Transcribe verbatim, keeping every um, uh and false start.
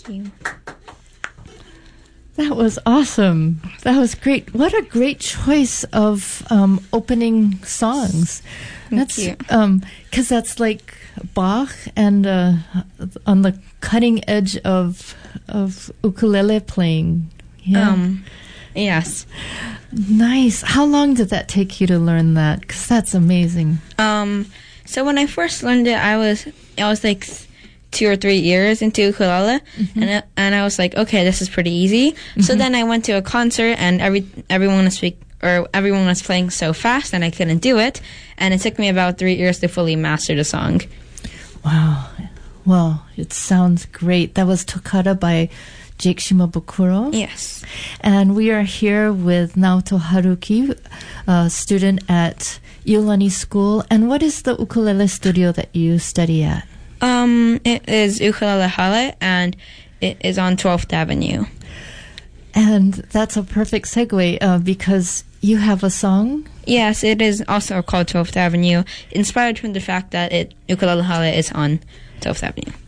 Thank you. That was awesome. That was great. What a great choice of um, opening songs. Thank That's you. um, 'cause that's like Bach and uh, on the cutting edge of of ukulele playing. Yeah. Um, yes. Nice. How long did that take you to learn that? 'Cause that's amazing. Um, so when I first learned it, I was I was like two or three years into ukulele, Mm-hmm. and I, and I was like, okay, this is pretty easy. So then I went to a concert, and every everyone was speak or everyone was playing so fast, and I couldn't do it. And it took me about three years to fully master the song. Wow. Well, it sounds great. That was Toccata by Jake Shimabukuro. Yes. And we are here with Naoto Haruki, a student at Iolani School. And what is the ukulele studio that you study at? Um, it is Ukulele Hale, and it is on twelfth Avenue. And that's a perfect segue uh, because you have a song. Yes, it is also called twelfth Avenue, inspired from the fact that it Ukulele Hale is on twelfth Avenue.